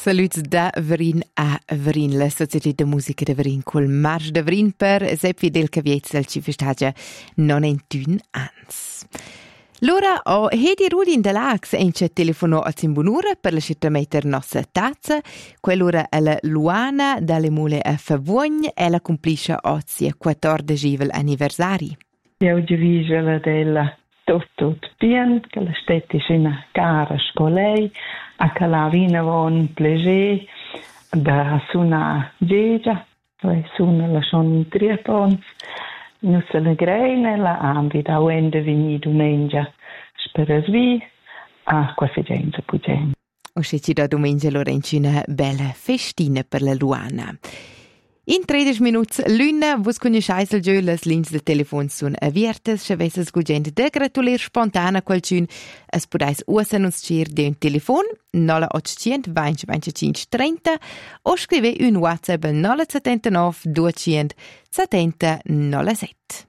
Saluts da Verin a Verin, la Società de Musica de Verin col March de Verin per Seppi del Caviez del Cifestagia 91 ans. L'ora ho Hedi Rudin dell'Ax e c'è telefono a Zimbunura per la città metter nostra tazza. Quell'ora è la Luana dalle Mule a Favogn e la complisce oggi 14 anniversari. Io diviso la della tutto bien, che la stette una cara scolei, a che la vina von plege da suna gegia, poi suna la son triatons, nu se la greine la ambita wende vini domenica sperasvi a quasi gente pugen. O se ci da domenica Lorencina bella festina per la Luana. In 13 minuti l'una vos conosceis il giorno les lins de telefon sun aviertes, se vesses gugent de gratulir spontana qualcun, es podais usen uns cer de un telefon 0800 20 25 30 o scrive un WhatsApp al 079 200 70 07.